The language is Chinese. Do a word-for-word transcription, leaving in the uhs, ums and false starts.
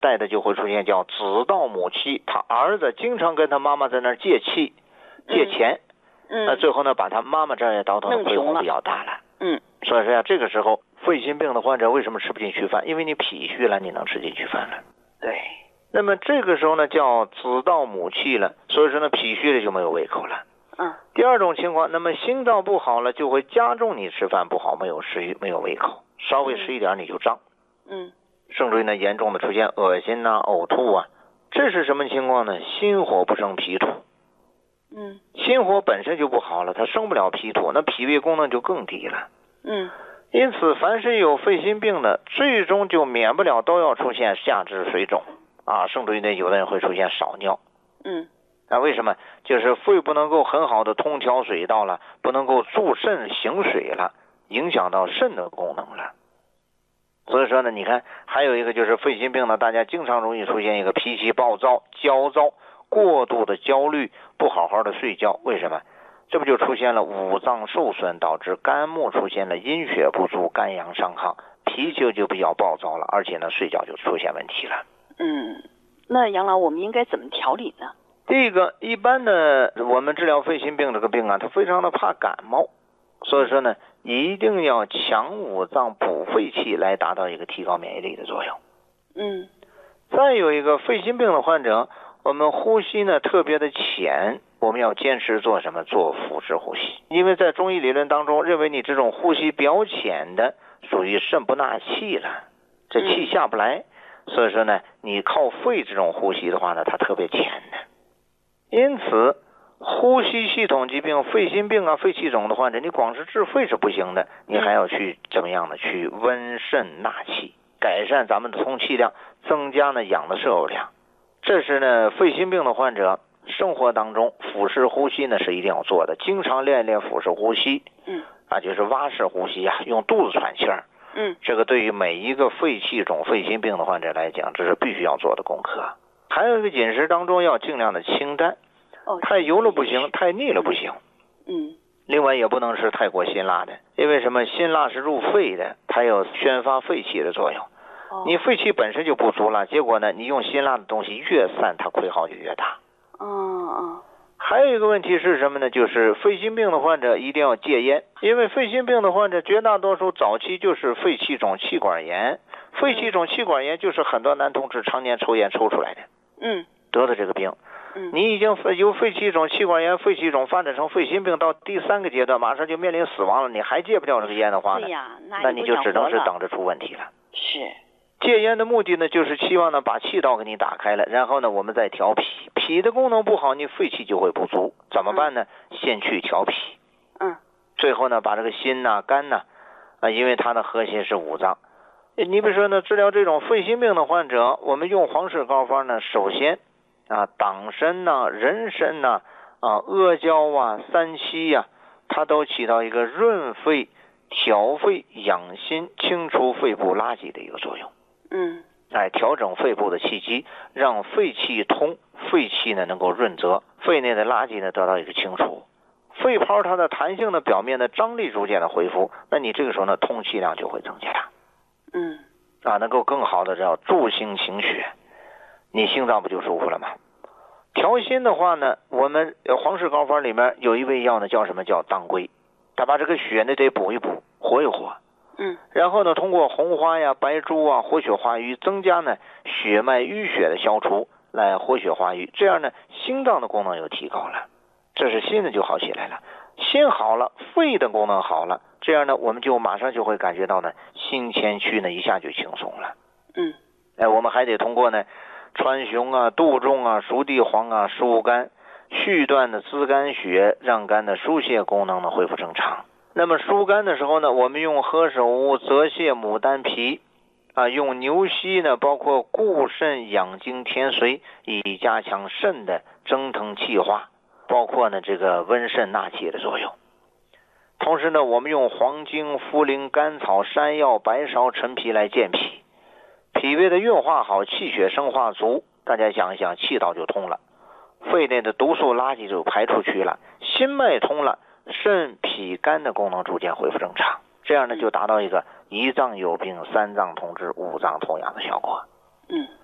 带的就会出现叫子盗母气，他儿子经常跟他妈妈在那儿借气借钱， 嗯， 那最后呢把他妈妈这儿也倒腾的亏空比较大了。 嗯， 所以说呀，这个时候肺心病的患者为什么吃不进去饭？因为你脾虚了，你能吃进去饭了。 对。 那么这个时候呢叫子盗母气了，所以说呢脾虚了就没有胃口了。 嗯。 第二种情况，那么心脏不好了，就会加重你吃饭不好，没有食欲，没有胃口，稍微吃一点你就胀。 嗯。 甚至于呢严重的出现恶心呐、呕吐啊，这是什么情况呢？心火不生脾土。 嗯。 心火本身就不好了，它生不了脾土，那脾胃功能就更低了。 嗯。 因此凡是有肺心病的，最终就免不了都要出现下肢水肿啊，甚至于呢有的人会出现少尿。 嗯。 啊，为什么？就是肺不能够很好的通调水道了，不能够助肾行水了，影响到肾的功能了。所以说呢，你看还有一个就是肺心病呢，大家经常容易出现一个脾气暴躁、焦躁、过度的焦虑，不好好的睡觉。为什么？这不就出现了五脏受损，导致肝木出现了阴血不足、肝阳伤亢，脾气就比较暴躁了，而且呢睡觉就出现问题了。 嗯，那杨老，我们应该怎么调理呢？ 第一个，一般的我们治疗肺心病这个病啊，他非常的怕感冒，所以说呢，一定要强五脏补肺气来达到一个提高免疫力的作用。 嗯。 再有一个肺心病的患者，我们呼吸呢特别的浅，我们要坚持做什么？做腹式呼吸。因为在中医理论当中，认为你这种呼吸比较浅的，属于肾不纳气了，这气下不来。嗯、所以说呢，你靠肺这种呼吸的话呢，它特别浅的。因此，呼吸系统疾病、肺心病啊、肺气肿的患者，你光是治肺是不行的，你还要去怎么样呢？去温肾纳气，改善咱们的通气量，增加呢氧的摄入量。这是呢肺心病的患者生活当中腹式呼吸呢是一定要做的，经常练一练腹式呼吸。 嗯。 啊，就是蛙式呼吸啊，用肚子喘气儿。 嗯。 这个对于每一个肺气肿、肺心病的患者来讲，这是必须要做的功课。还有一个饮食当中要尽量的清淡， 哦， 太油了不行，太腻了不行。 嗯。 另外也不能是太过辛辣的，因为什么？辛辣是入肺的，它有宣发肺气的作用。 哦。 你肺气本身就不足了，结果呢，你用辛辣的东西越散，它亏耗就越大。 哦哦。 还有一个问题是什么呢？就是肺心病的患者一定要戒烟，因为肺心病的患者绝大多数早期就是肺气肿、气管炎。肺气肿、气管炎就是很多男同志常年抽烟抽出来的。 嗯。 得的这个病。 嗯。 你已经由肺气肿、气管炎、肺气肿发展成肺心病，到第三个阶段，马上就面临死亡了。你还戒不掉这个烟的话呢？ 对呀，那, 那你就只能是等着出问题了。 是。 戒烟的目的呢，就是期望呢把气道给你打开了，然后呢我们再调脾，脾的功能不好，你肺气就会不足，怎么办呢？嗯、先去调脾。 嗯。 最后呢，把这个心呐、肝呐，啊，因为它的核心是五脏。你比如说呢，治疗这种肺心病的患者，我们用黄氏膏方呢，首先啊，党参呐、人参呐、啊、阿胶啊、三七呀、啊，它都起到一个润肺、调肺、养心、清除肺部垃圾的一个作用。 嗯， 哎，调整肺部的气机，让肺气通，肺气呢能够润泽，肺内的垃圾呢得到一个清除，肺泡它的弹性的表面的张力逐渐的恢复，那你这个时候呢通气量就会增加。 嗯， 啊，能够更好的叫助心清血，你心脏不就舒服了吗？调心的话呢，我们黄氏膏方里面有一味药呢，叫什么？叫当归，它把这个血呢得补一补，活一活。 嗯， 然后呢，通过红花呀、白术啊、活血化瘀，增加呢血脉淤血的消除，来活血化瘀，这样呢心脏的功能又提高了，这是心的就好起来了。心好了，肺的功能好了，这样呢我们就马上就会感觉到呢心前区呢一下就轻松了。 嗯， 哎，我们还得通过呢川芎啊、杜仲啊、熟地黄啊疏肝，续断的滋肝血，让肝的疏泄功能呢恢复正常。那么疏肝的时候呢，我们用何首乌、泽泻、牡丹皮啊，用牛膝呢，包括固肾、养精、填髓，以加强肾的蒸腾气化，包括呢这个温肾纳气的作用。同时呢，我们用黄精、茯苓、甘草、山药、白芍、陈皮来健脾，脾胃的运化好，气血生化足，大家想一想，气道就通了，肺内的毒素垃圾就排出去了，心脉通了，肾脾肝的功能逐渐恢复正常，这样呢就达到一个一脏有病三脏通治五脏同养的效果。 嗯。